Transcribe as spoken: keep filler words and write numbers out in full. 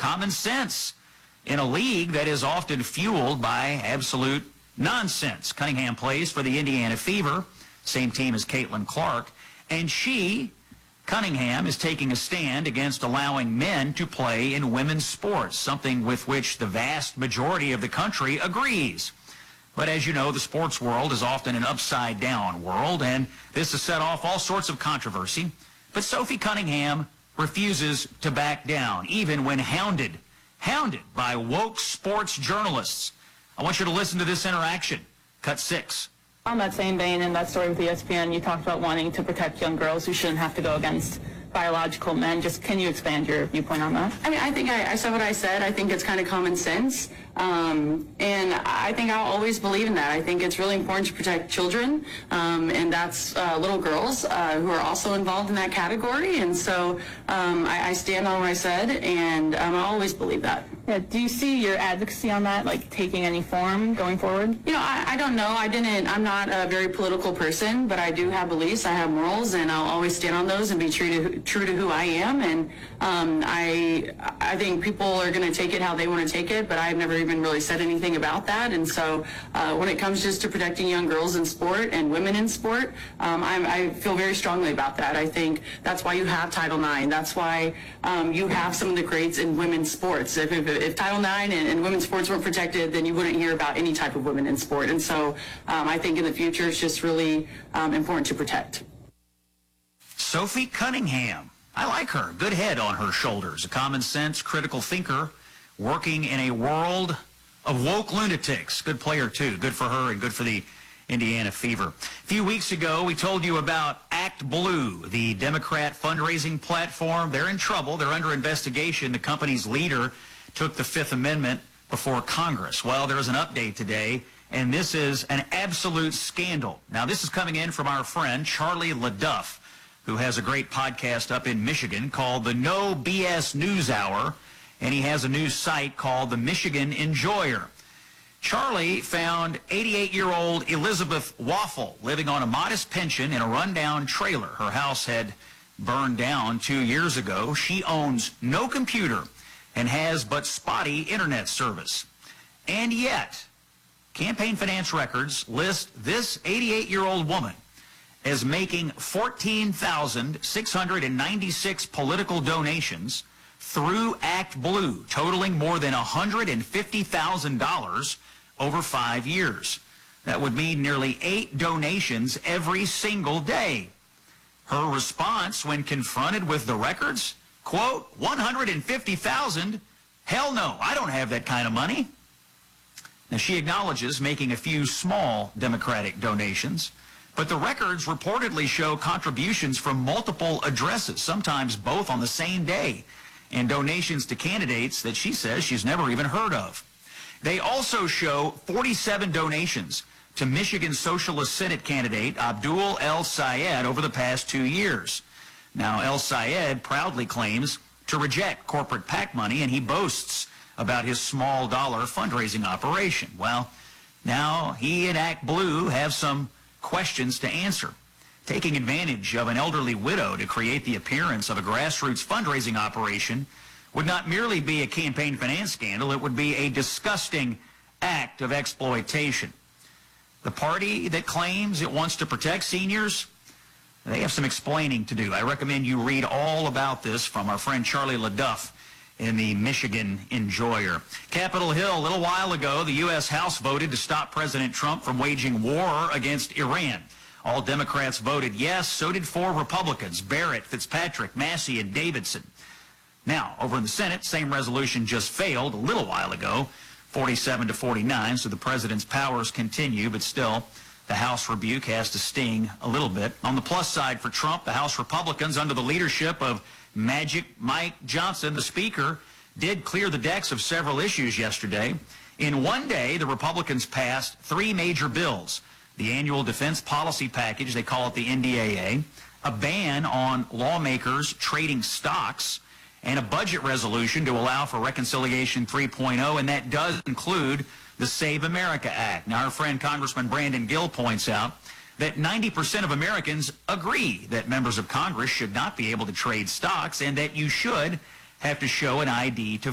common sense in a league that is often fueled by absolute nonsense. Cunningham plays for the Indiana Fever, same team as Caitlin Clark, and she, Cunningham, is taking a stand against allowing men to play in women's sports, something with which the vast majority of the country agrees. But as you know, the sports world is often an upside-down world, and this has set off all sorts of controversy. But Sophie Cunningham refuses to back down, even when hounded, hounded by woke sports journalists. I want you to listen to this interaction. Cut six. On that same vein, in that story with E S P N, you talked about wanting to protect young girls who shouldn't have to go against biological men. Just can you expand your viewpoint on that? I mean, I think I, I said what I said. I think it's kind of common sense. Um, and I think I'll always believe in that. I think it's really important to protect children, um, and that's uh, little girls uh, who are also involved in that category. And so um, I, I stand on what I said, and um, I always believe that. Yeah, do you see your advocacy on that, like, taking any form going forward? You know, I, I don't know. I didn't, I'm not a very political person, but I do have beliefs. I have morals, and I'll always stand on those and be true to, true to who I am. And um, I, I think people are going to take it how they want to take it, but I've never even really said anything about that. And so uh, when it comes just to protecting young girls in sport and women in sport, um, I, I feel very strongly about that. I think that's why you have Title nine. That's why um, you have some of the greats in women's sports. If, if, if Title nine and, and women's sports weren't protected, then you wouldn't hear about any type of women in sport. And so um, I think in the future it's just really um, important to protect. Sophie Cunningham. I like her. Good head on her shoulders. A common sense, critical thinker working in a world of woke lunatics. Good player, too. Good for her and good for the Indiana Fever. A few weeks ago, we told you about Act Blue, the Democrat fundraising platform. They're in trouble. They're under investigation. The company's leader took the Fifth Amendment before Congress. Well, there is an update today, and this is an absolute scandal. Now, this is coming in from our friend Charlie LaDuff, who has a great podcast up in Michigan called the No B S News Hour, and he has a news site called the Michigan Enjoyer. Charlie found eighty-eight-year-old Elizabeth Waffle living on a modest pension in a rundown trailer. Her house had burned down two years ago. She owns no computer and has but spotty internet service. And yet, campaign finance records list this eighty-eight-year-old woman as making fourteen thousand six hundred ninety-six political donations through Act Blue, totaling more than one hundred fifty thousand dollars over five years. That would mean nearly eight donations every single day. Her response when confronted with the records, quote, one hundred fifty thousand dollars? Hell no, I don't have that kind of money. Now, she acknowledges making a few small Democratic donations, but the records reportedly show contributions from multiple addresses, sometimes both on the same day, and donations to candidates that she says she's never even heard of. They also show forty-seven donations to Michigan Socialist Senate candidate Abdul El Sayed over the past two years. Now, El Sayed proudly claims to reject corporate PAC money, and he boasts about his small dollar fundraising operation. Well, now he and Act Blue have some questions to answer. Taking advantage of an elderly widow to create the appearance of a grassroots fundraising operation would not merely be a campaign finance scandal, it would be a disgusting act of exploitation. The party that claims it wants to protect seniors, they have some explaining to do. I recommend you read all about this from our friend Charlie LaDuff in the Michigan Enjoyer. Capitol Hill, a little while ago, the U S House voted to stop President Trump from waging war against Iran. All Democrats voted yes, so did four Republicans, Barrett, Fitzpatrick, Massey, and Davidson. Now, over in the Senate, same resolution just failed a little while ago, forty-seven to forty-nine, so the president's powers continue, but still, the House rebuke has to sting a little bit. On the plus side for Trump, the House Republicans, under the leadership of Magic Mike Johnson, the Speaker, did clear the decks of several issues yesterday. In one day, the Republicans passed three major bills: the annual defense policy package, they call it the N D A A, a ban on lawmakers trading stocks, and a budget resolution to allow for Reconciliation three point oh, and that does include the Save America Act. Now, our friend Congressman Brandon Gill points out that ninety percent of Americans agree that members of Congress should not be able to trade stocks and that you should have to show an I D to